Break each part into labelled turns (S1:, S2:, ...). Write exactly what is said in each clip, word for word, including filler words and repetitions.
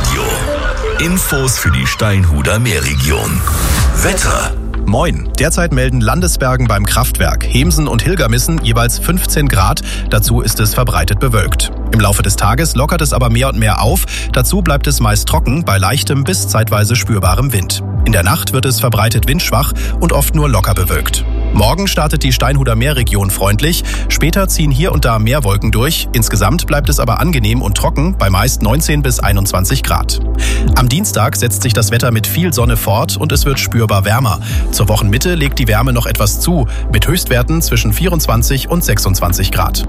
S1: Meerradio. Infos für die Steinhuder Meerregion. Wetter.
S2: Moin. Derzeit melden Landesbergen beim Kraftwerk, Hemsen und Hilgermissen jeweils fünfzehn Grad. Dazu ist es verbreitet bewölkt. Im Laufe des Tages lockert es aber mehr und mehr auf. Dazu bleibt es meist trocken bei leichtem bis zeitweise spürbarem Wind. In der Nacht wird es verbreitet windschwach und oft nur locker bewölkt. Morgen startet die Steinhuder Meerregion freundlich. Später ziehen hier und da mehr Wolken durch. Insgesamt bleibt es aber angenehm und trocken bei meist neunzehn bis einundzwanzig Grad. Am Dienstag setzt sich das Wetter mit viel Sonne fort und es wird spürbar wärmer. Zur Wochenmitte legt die Wärme noch etwas zu, mit Höchstwerten zwischen vierundzwanzig und sechsundzwanzig Grad.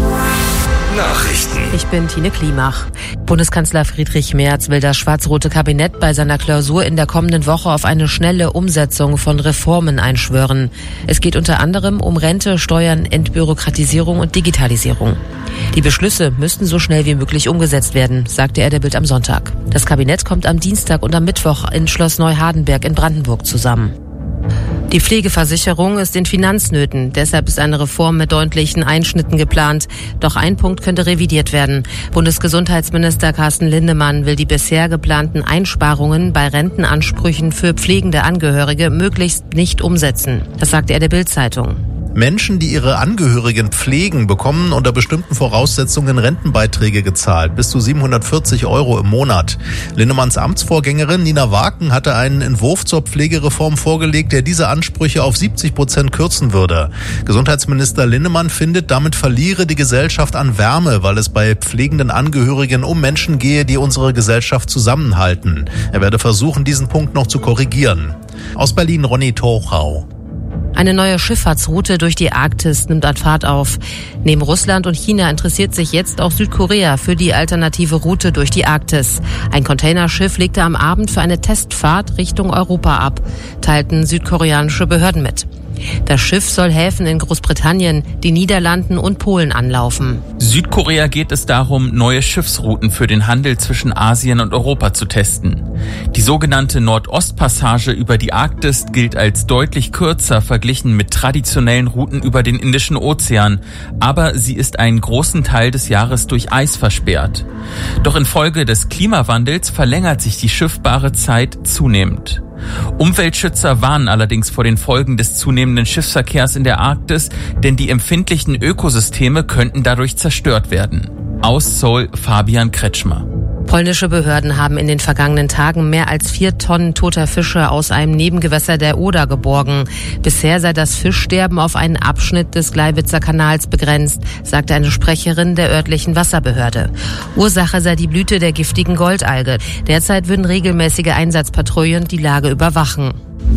S1: Nachrichten.
S3: Ich bin Tine Klimach. Bundeskanzler Friedrich Merz will das schwarz-rote Kabinett bei seiner Klausur in der kommenden Woche auf eine schnelle Umsetzung von Reformen einschwören. Es geht unter anderem um Rente, Steuern, Entbürokratisierung und Digitalisierung. Die Beschlüsse müssten so schnell wie möglich umgesetzt werden, sagte er der Bild am Sonntag. Das Kabinett kommt am Dienstag und am Mittwoch in Schloss Neuhardenberg in Brandenburg zusammen. Die Pflegeversicherung ist in Finanznöten. Deshalb ist eine Reform mit deutlichen Einschnitten geplant. Doch ein Punkt könnte revidiert werden. Bundesgesundheitsminister Carsten Linnemann will die bisher geplanten Einsparungen bei Rentenansprüchen für pflegende Angehörige möglichst nicht umsetzen. Das sagte er der Bild-Zeitung.
S4: Menschen, die ihre Angehörigen pflegen, bekommen unter bestimmten Voraussetzungen Rentenbeiträge gezahlt, bis zu siebenhundertvierzig Euro im Monat. Linnemanns Amtsvorgängerin Nina Waken hatte einen Entwurf zur Pflegereform vorgelegt, der diese Ansprüche auf siebzig Prozent kürzen würde. Gesundheitsminister Linnemann findet, damit verliere die Gesellschaft an Wärme, weil es bei pflegenden Angehörigen um Menschen gehe, die unsere Gesellschaft zusammenhalten. Er werde versuchen, diesen Punkt noch zu korrigieren. Aus Berlin Ronny Tochau.
S3: Eine neue Schifffahrtsroute durch die Arktis nimmt an Fahrt auf. Neben Russland und China interessiert sich jetzt auch Südkorea für die alternative Route durch die Arktis. Ein Containerschiff legte am Abend für eine Testfahrt Richtung Europa ab, teilten südkoreanische Behörden mit. Das Schiff soll Häfen in Großbritannien, den Niederlanden und Polen anlaufen.
S5: Südkorea geht es darum, neue Schiffsrouten für den Handel zwischen Asien und Europa zu testen. Die sogenannte Nordostpassage über die Arktis gilt als deutlich kürzer verglichen mit traditionellen Routen über den Indischen Ozean, aber sie ist einen großen Teil des Jahres durch Eis versperrt. Doch infolge des Klimawandels verlängert sich die schiffbare Zeit zunehmend. Umweltschützer warnen allerdings vor den Folgen des zunehmenden Schiffsverkehrs in der Arktis, denn die empfindlichen Ökosysteme könnten dadurch zerstört werden. Aus Seoul Fabian Kretschmer.
S3: Polnische Behörden haben in den vergangenen Tagen mehr als vier Tonnen toter Fische aus einem Nebengewässer der Oder geborgen. Bisher sei das Fischsterben auf einen Abschnitt des Gleiwitzer Kanals begrenzt, sagte eine Sprecherin der örtlichen Wasserbehörde. Ursache sei die Blüte der giftigen Goldalge. Derzeit würden regelmäßige Einsatzpatrouillen die Lage überwachen.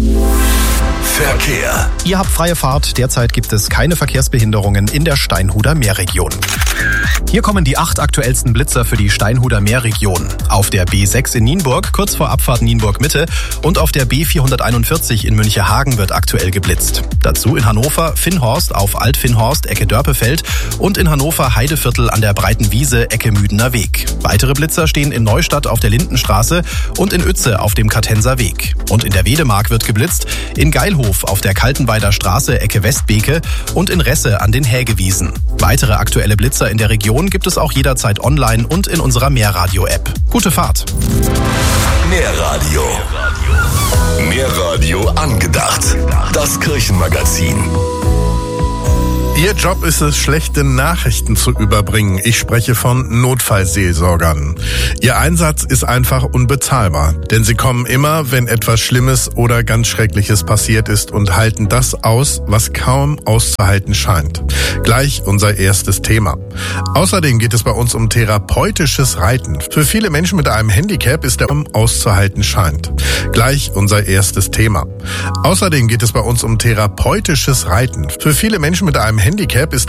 S1: Verkehr.
S2: Ihr habt freie Fahrt. Derzeit gibt es keine Verkehrsbehinderungen in der Steinhuder Meerregion. Hier kommen die acht aktuellsten Blitzer für die Steinhuder Meerregion. Auf der B sechs in Nienburg, kurz vor Abfahrt Nienburg-Mitte, und auf der B vierhunderteinundvierzig in Münchehagen wird aktuell geblitzt. Dazu in Hannover Finnhorst auf Alt-Finnhorst, Ecke Dörpefeld, und in Hannover Heideviertel an der Breiten Wiese, Ecke Müdener Weg. Weitere Blitzer stehen in Neustadt auf der Lindenstraße und in Uetze auf dem Kartenser Weg. Und in der Wedemark wird geblitzt, in Geilhof auf der Kaltenweider Straße, Ecke Westbeke, und in Resse an den Hägewiesen. Weitere aktuelle Blitzer in der Region gibt es auch jederzeit online und in unserer Meerradio-App. Gute Fahrt!
S1: Meerradio. Meerradio angedacht. Das Kirchenmagazin.
S6: Ihr Job ist es, schlechte Nachrichten zu überbringen. Ich spreche von Notfallseelsorgern. Ihr Einsatz ist einfach unbezahlbar, denn sie kommen immer, wenn etwas Schlimmes oder ganz Schreckliches passiert ist, und halten das aus, was kaum auszuhalten scheint. Gleich unser erstes Thema. Außerdem geht es bei uns um therapeutisches Reiten. Für viele Menschen mit einem Handicap ist der um auszuhalten scheint. Gleich unser erstes Thema. Außerdem geht es bei uns um therapeutisches Reiten. Für viele Menschen mit einem Handicap ist